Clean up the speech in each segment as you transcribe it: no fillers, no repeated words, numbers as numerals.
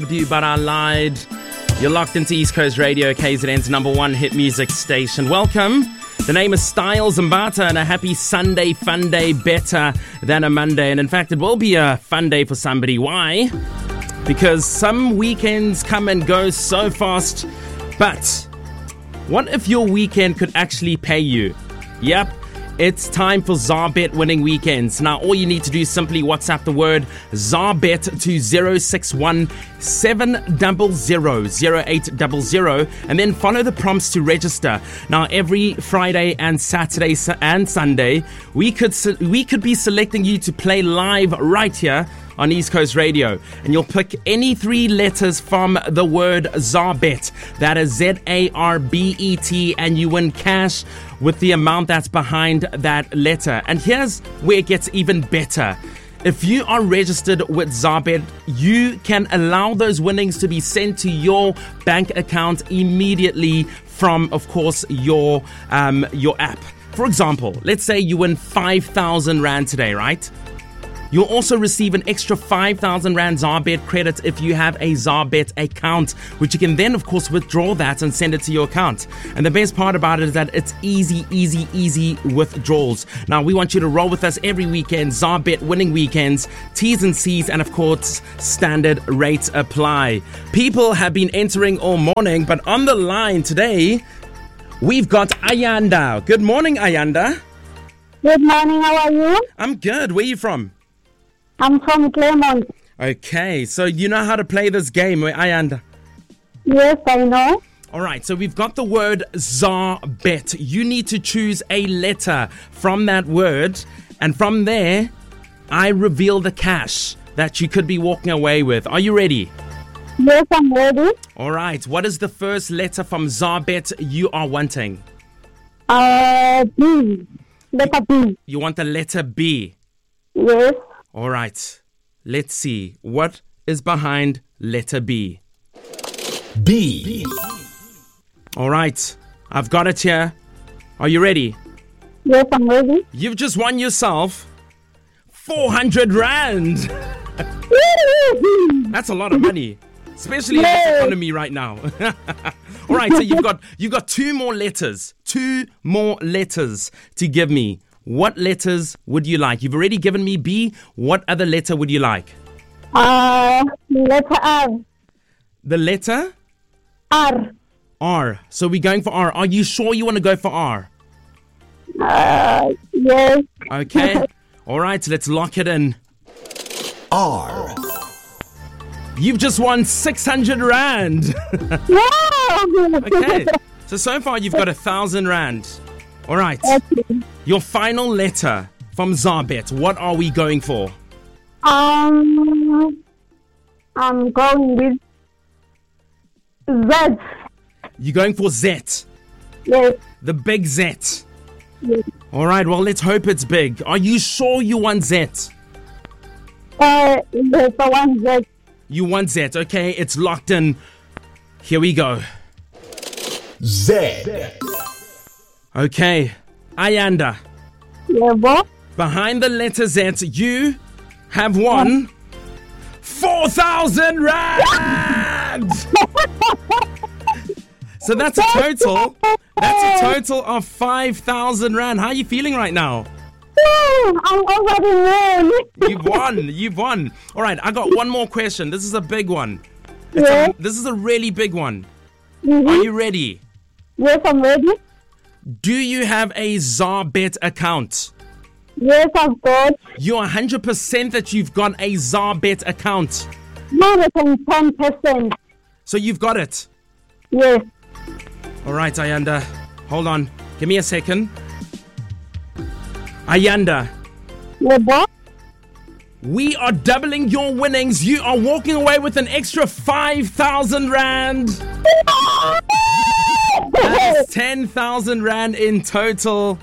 With you, but I lied. You're locked into East Coast Radio, KZN's number one hit music station. Welcome. The name is Styles Mbata, and a happy Sunday fun day, better than a Monday. And in fact, it will be a fun day for somebody. Why? Because some weekends come and go so fast. But what if your weekend could actually pay you? Yep. It's time for ZARBet winning weekends. Now, all you need to do is simply WhatsApp the word ZARBet to 061 700 0800 and then follow the prompts to register. Now, every Friday and Saturday and Sunday, we could be selecting you to play live right here on East Coast Radio, and you'll pick any three letters from the word ZARBet. That is ZARBET, and you win cash with the amount that's behind that letter. And here's where it gets even better. If you are registered with ZARBet, you can allow those winnings to be sent to your bank account immediately from, of course, your app. For example, let's say you win 5,000 Rand today, right? You'll also receive an extra 5,000 Rand ZARBet credit if you have a ZARBet account, which you can then, of course, withdraw that and send it to your account. And the best part about it is that it's easy withdrawals. Now, we want you to roll with us every weekend. ZARBet winning weekends, T's and C's, and of course, standard rates apply. People have been entering all morning, but on the line today, we've got Ayanda. Good morning, Ayanda. Good morning, how are you? I'm good. Where are you from? I'm from Claremont. Okay, so you know how to play this game, Ayanda? Yes, I know. All right, so we've got the word ZARBet. You need to choose a letter from that word, and from there, I reveal the cash that you could be walking away with. Are you ready? Yes, I'm ready. All right, what is the first letter from ZARBet you are wanting? B. Letter B. You want the letter B? Yes. All right, let's see. What is behind letter B? B. All right, I've got it here. Are you ready? Yes, I'm ready. You've just won yourself 400 Rand. That's a lot of money, especially in this economy right now. All right, so you've got two more letters to give me. What letters would you like? You've already given me B. What other letter would you like? Letter R. The letter? R. R. So we're going for R. Are you sure you want to go for R? Yes. Okay. All right, let's lock it in. R. You've just won 600 Rand. Wow. Okay. So far you've got 1,000 Rand. All right. Okay. Your final letter from ZARBet. What are we going for? I'm going with Z. You're going for Z. Yes. The big Z. Yes. All right. Well, let's hope it's big. Are you sure you want Z? Yes, I want Z. You want Z. Okay. It's locked in. Here we go. Z. Okay. Ayanda. Yeah, what? Behind the letter Z, you have won 4,000 Rand! So that's a total of 5,000 Rand. How are you feeling right now? I'm already won. You've won. All right, I got one more question. This is a big one. This is a really big one. Mm-hmm. Are you ready? Yes, I'm ready. Do you have a ZARBet account? Yes, I've got. You're 100% that you've got a ZARBet account. More than 10%. So you've got it? Yes. All right, Ayanda. Hold on. Give me a second. Ayanda. Yeah, what? We are doubling your winnings. You are walking away with an extra 5,000 Rand. That's 10,000 Rand in total.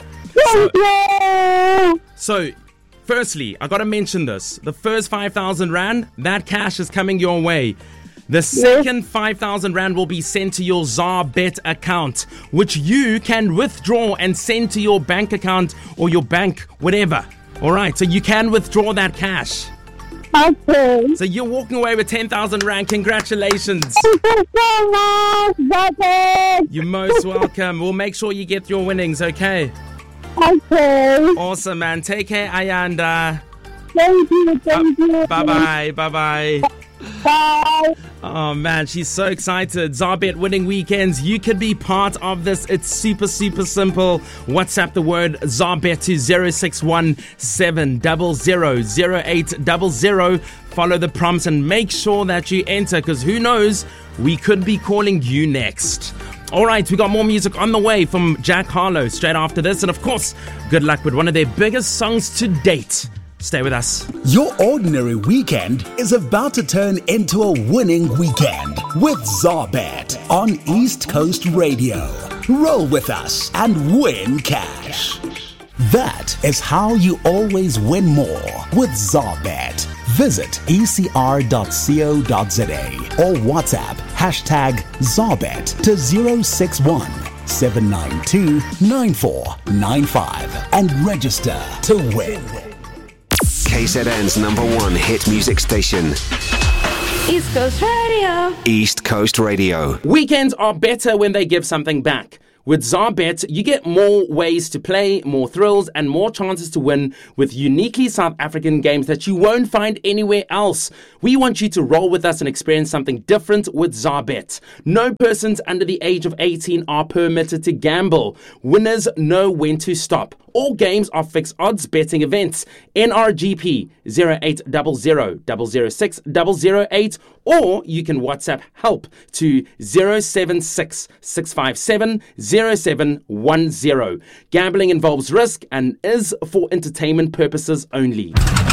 So, firstly, I got to mention this. The first 5,000 Rand, that cash is coming your way. The second 5,000 Rand will be sent to your ZARBet account, which you can withdraw and send to your bank account or your bank, whatever. All right, so you can withdraw that cash. Okay. So you're walking away with 10,000 Rand. Congratulations. Thank you so much, Daddy. You're most welcome. We'll make sure you get your winnings, okay? Okay. Awesome, man. Take care, Ayanda. Thank you. Bye-bye. Bye-bye. Bye. Oh, man, she's so excited. ZARBET winning weekends. You could be part of this. It's super, super simple. WhatsApp the word ZARBET to 061 700 0800. Follow the prompts and make sure that you enter, because who knows, we could be calling you next. All right, we got more music on the way from Jack Harlow straight after this. And of course, good luck with one of their biggest songs to date. Stay with us. Your ordinary weekend is about to turn into a winning weekend with ZARBET on East Coast Radio. Roll with us and win cash. That is how you always win more with ZARBET. Visit ecr.co.za or WhatsApp #ZARBET to 061 792 9495 and register to win. KZN's #1 hit music station. East Coast Radio. East Coast Radio. Weekends are better when they give something back. With ZARBET, you get more ways to play, more thrills, and more chances to win with uniquely South African games that you won't find anywhere else. We want you to roll with us and experience something different with ZARBET. No persons under the age of 18 are permitted to gamble. Winners know when to stop. All games are fixed odds betting events. NRGP 0800 006 008, or you can WhatsApp help to 076 657 0710. Gambling involves risk and is for entertainment purposes only.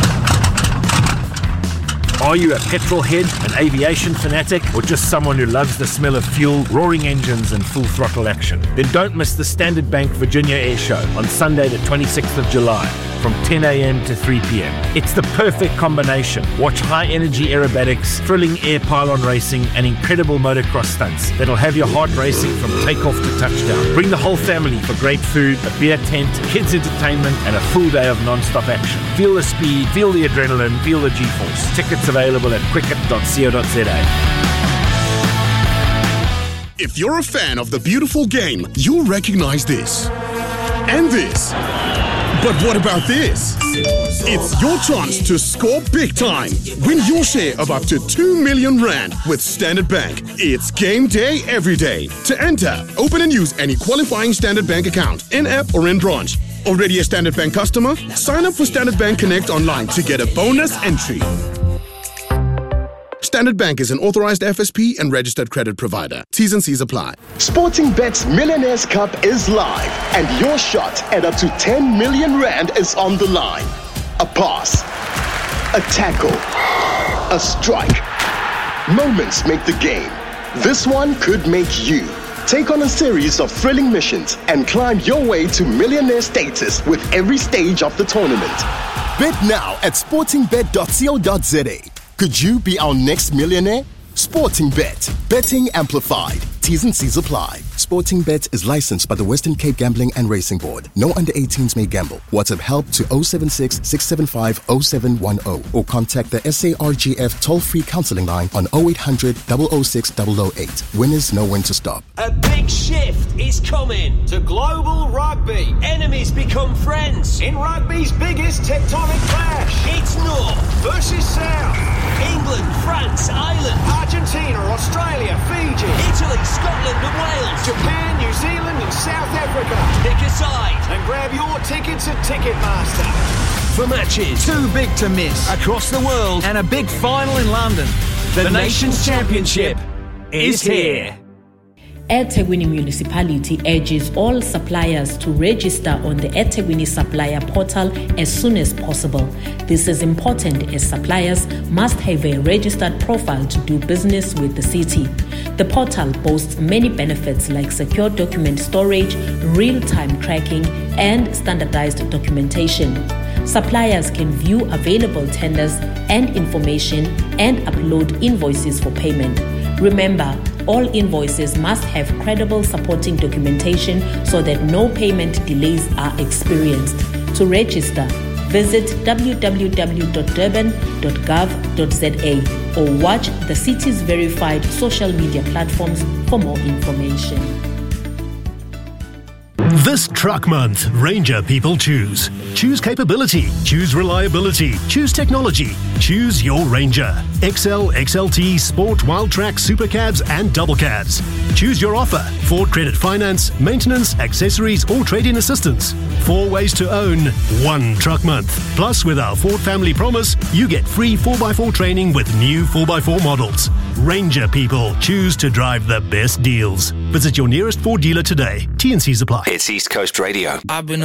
Are you a petrol head, an aviation fanatic, or just someone who loves the smell of fuel, roaring engines, and full throttle action? Then don't miss the Standard Bank Virginia Air Show on Sunday the 26th of July from 10 a.m. to 3 p.m. It's the perfect combination. Watch high-energy aerobatics, thrilling air pylon racing, and incredible motocross stunts that'll have your heart racing from takeoff to touchdown. Bring the whole family for great food, a beer tent, kids' entertainment, and a full day of non-stop action. Feel the speed, feel the adrenaline, feel the G-force. Tickets available at quicket.co.za. If you're a fan of the beautiful game, you'll recognize this. And this. But what about this? It's your chance to score big time. Win your share of up to 2 million Rand with Standard Bank. It's game day every day. To enter, open and use any qualifying Standard Bank account, in-app or in branch. Already a Standard Bank customer? Sign up for Standard Bank Connect online to get a bonus entry. Standard Bank is an authorized FSP and registered credit provider. T's and C's apply. Sportingbet's Millionaires Cup is live, and your shot at up to 10 million Rand is on the line. A pass, a tackle, a strike. Moments make the game. This one could make you. Take on a series of thrilling missions and climb your way to millionaire status with every stage of the tournament. Bet now at sportingbet.co.za. Could you be our next millionaire? Sportingbet. Betting amplified. T's and C's apply. Sportingbet is licensed by the Western Cape Gambling and Racing Board. No under 18s may gamble. WhatsApp help to 076 675 0710 or contact the SARGF toll-free counseling line on 0800 006 008. Winners know when to stop. A big shift is coming to global rugby. Enemies become friends in rugby's biggest tectonic clash. It's North versus South. England, France, Ireland, Argentina, Australia, Fiji, Italy, Scotland and Wales, Japan, New Zealand and South Africa. Pick a side and grab your tickets at Ticketmaster. For matches too big to miss across the world and a big final in London, the Nations Championship is here. eThekwini Municipality urges all suppliers to register on the eThekwini Supplier Portal as soon as possible. This is important as suppliers must have a registered profile to do business with the city. The portal boasts many benefits like secure document storage, real-time tracking, and standardized documentation. Suppliers can view available tenders and information and upload invoices for payment. Remember, all invoices must have credible supporting documentation so that no payment delays are experienced. To register, Visit www.durban.gov.za or watch the city's verified social media platforms for more information. This truck month, Ranger people choose. Choose capability, choose reliability, choose technology, choose your Ranger. XL, XLT, Sport, Wildtrak, Supercabs and Double Cabs. Choose your offer. Ford Credit Finance, maintenance, accessories or trade-in assistance. 4 ways to own, 1 truck month. Plus, with our Ford Family Promise, you get free 4x4 training with new 4x4 models. Ranger people choose to drive the best deals. Visit your nearest Ford dealer today. T&Cs apply. It's East Coast Radio. I've been